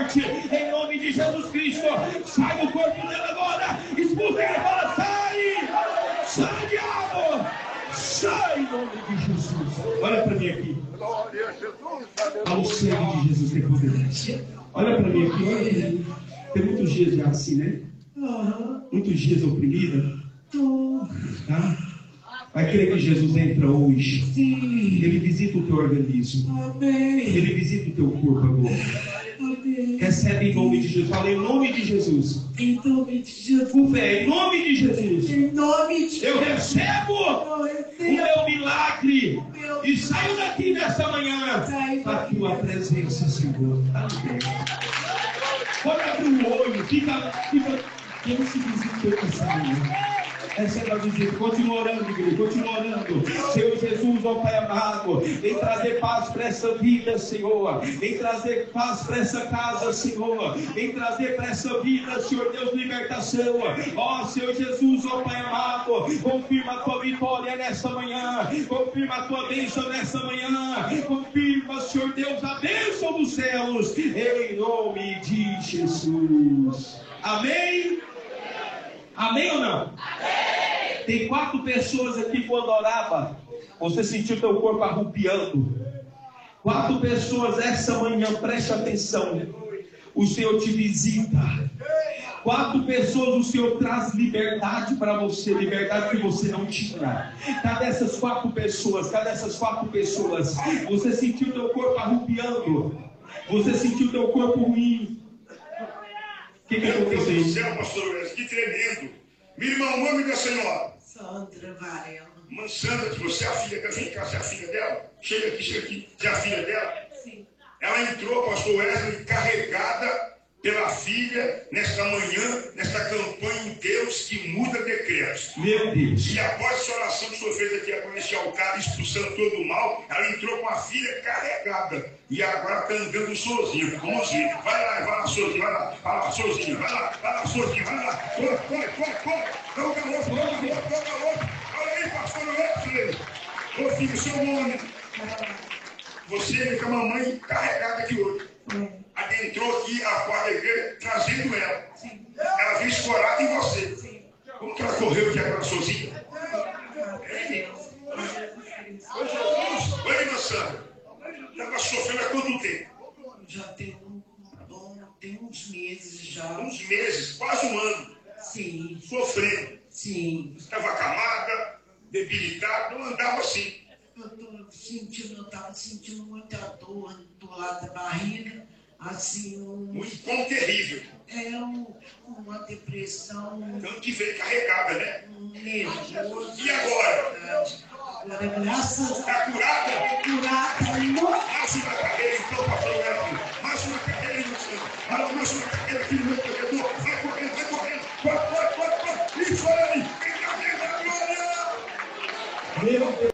morte, em nome de Jesus Cristo. Sai do corpo dela agora, expulsa ele, fala, sai, sai, diabo, sai, em nome de Jesus. Olha para mim aqui. O sangue de Jesus tem poder. Olha para mim aqui, olha para mim. Tem muitos dias já assim, né? Muitos dias oprimida. Tá? Vai querer que Jesus entra hoje. Sim. Ele visita o teu organismo. Amém. Ele visita o teu corpo agora. Amém. Recebe em nome de Jesus. Fala em nome de Jesus. Em nome de Jesus. Com fé, em nome de Jesus. Em nome de Jesus. Eu recebo o meu milagre. E saio daqui nessa manhã. A tua presença, Senhor. Amém. Olha para o olho. Fica. Quem se visita essa manhã? Receba a visita, continua orando, igreja, continua orando. Senhor Jesus, ó Pai amado, vem trazer paz para essa vida, Senhor. Vem trazer paz para essa casa, Senhor. Vem trazer para essa vida, Senhor Deus, libertação. Ó Senhor Jesus, ó Pai amado, confirma a tua vitória nessa manhã. Confirma a tua bênção nessa manhã. Confirma, Senhor Deus, a bênção dos céus. Em nome de Jesus. Amém? Amém ou não? Amém. Tem 4 pessoas aqui quando orava, você sentiu teu corpo arrupiando. 4 pessoas essa manhã, preste atenção. O Senhor te visita. 4 pessoas, o Senhor traz liberdade para você, liberdade que você não tinha. Cadê essas 4 pessoas? Cadê essas 4 pessoas? Você sentiu teu corpo arrupiando. Você sentiu teu corpo ruim. O que aconteceu? Meu Deus do céu, pastor Wes, que tremendo. Minha irmã, o nome da senhora? Sandra Varela. Mãe Sandra, você é a filha dela? Vem cá, você é a filha dela? Chega aqui. Você é a filha dela? Sim. Ela entrou, pastor Wesley, carregada pela filha, nesta manhã, nesta campanha em Deus que muda decretos. Meu Deus. E após essa oração que o senhor fez aqui agora neste altar, expulsando todo o mal, ela entrou com a filha carregada. E agora está andando sozinha. Vamos ver. Vai lá, sozinho, vai lá, sozinho, vai lá, sozinho, vai lá. Corre. Dá o galope. Olha aí, pastor Wesley. Ô filho, seu nome. Você é com a mamãe carregada aqui hoje. Adentrou aqui a quarta igreja, trazendo ela. Sim. Ela veio escorada em você. Sim. Como que ela correu aqui agora sozinha? Oi, irmã Sandra. Ela sofreu há quanto tempo? Já tem uns meses já. Uns meses, quase um ano. Sim. Sofrendo. Sim. Estava acamada, debilitada, não andava assim. Eu estava sentindo muita dor do lado da barriga, assim, Muito bom, terrível. Uma depressão. Tanto que veio carregada, né? Nervoso. E agora? Agora, graças a Deus. Está curada? Curada, Mais uma cadeira, então, pastor Wesley. Mais uma cadeira, irmã Sandra. Mais uma cadeira aqui no meu corredor. Vai correndo. Corre. Isso aí. Vem cá, glória! Meu Deus.